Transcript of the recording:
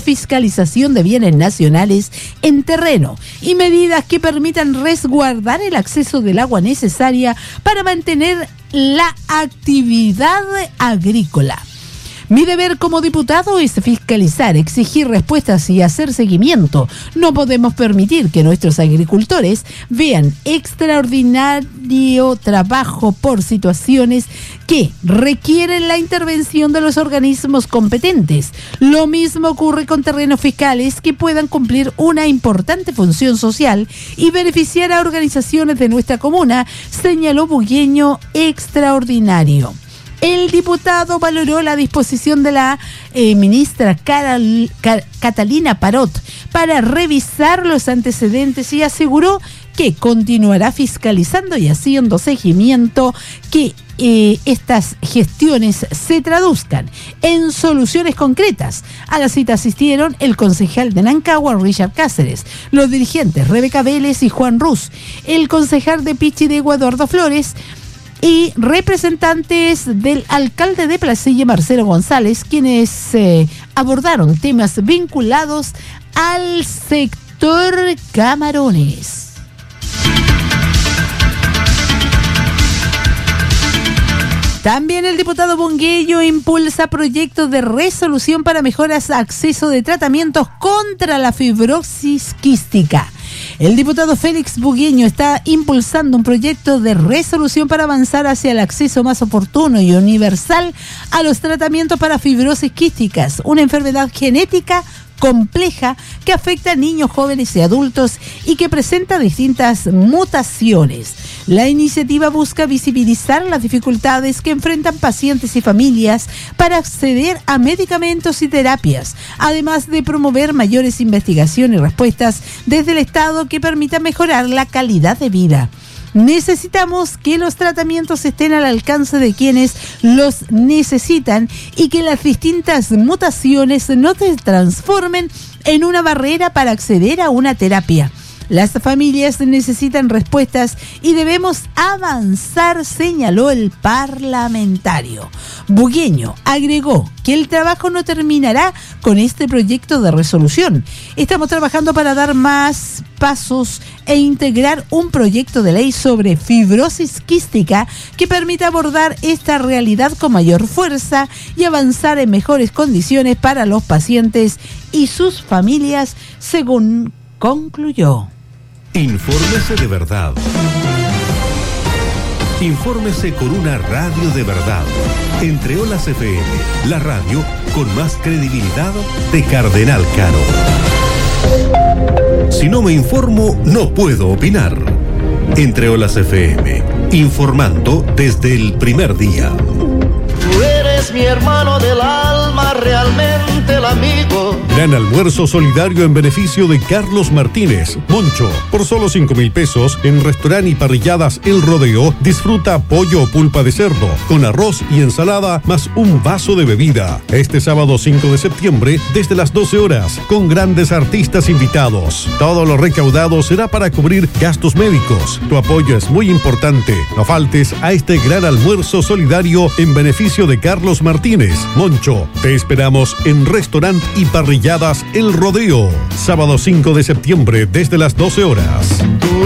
fiscalización de bienes nacionales en terreno y medidas que permitan resguardar el acceso del agua necesaria para mantener la actividad agrícola. Mi deber como diputado es fiscalizar, exigir respuestas y hacer seguimiento. No podemos permitir que nuestros agricultores vean extraordinario trabajo por situaciones que requieren la intervención de los organismos competentes. Lo mismo ocurre con terrenos fiscales que puedan cumplir una importante función social y beneficiar a organizaciones de nuestra comuna, señaló Bugueño. Extraordinario. El diputado valoró la disposición de la ministra Catalina Parot para revisar los antecedentes y aseguró que continuará fiscalizando y haciendo seguimiento que estas gestiones se traduzcan en soluciones concretas. A la cita asistieron el concejal de Nancagua, Richard Cáceres, los dirigentes Rebeca Vélez y Juan Ruz, el concejal de Pichidegua, Eduardo Flores, y representantes del alcalde de Placilla, Marcelo González, quienes abordaron temas vinculados al sector camarones. También el diputado Bungueño impulsa proyectos de resolución para mejoras a acceso de tratamientos contra la fibrosis quística. El diputado Félix Bugueño está impulsando un proyecto de resolución para avanzar hacia el acceso más oportuno y universal a los tratamientos para fibrosis quísticas, una enfermedad genética compleja que afecta a niños, jóvenes y adultos y que presenta distintas mutaciones. La iniciativa busca visibilizar las dificultades que enfrentan pacientes y familias para acceder a medicamentos y terapias, además de promover mayores investigaciones y respuestas desde el Estado que permitan mejorar la calidad de vida. Necesitamos que los tratamientos estén al alcance de quienes los necesitan y que las distintas mutaciones no se transformen en una barrera para acceder a una terapia. Las familias necesitan respuestas y debemos avanzar, señaló el parlamentario. Bugueño agregó que el trabajo no terminará con este proyecto de resolución. Estamos trabajando para dar más pasos e integrar un proyecto de ley sobre fibrosis quística que permita abordar esta realidad con mayor fuerza y avanzar en mejores condiciones para los pacientes y sus familias, según concluyó. Infórmese de verdad. Infórmese con una radio de verdad. Entre Olas FM, la radio con más credibilidad de Cardenal Caro. Si no me informo, no puedo opinar. Entre Olas FM, informando desde el primer día. Tú eres mi hermano del alma, realmente el amigo. Gran almuerzo solidario en beneficio de Carlos Martínez, Moncho. Por solo 5,000 pesos, en restaurante y parrilladas El Rodeo, disfruta pollo o pulpa de cerdo, con arroz y ensalada, más un vaso de bebida. Este sábado 5 de septiembre, desde las 12 horas, con grandes artistas invitados. Todo lo recaudado será para cubrir gastos médicos. Tu apoyo es muy importante. No faltes a este gran almuerzo solidario en beneficio de Carlos Martínez, Moncho. Te esperamos en restaurante y parrilladas El Rodeo, sábado 5 de septiembre desde las 12 horas. Tú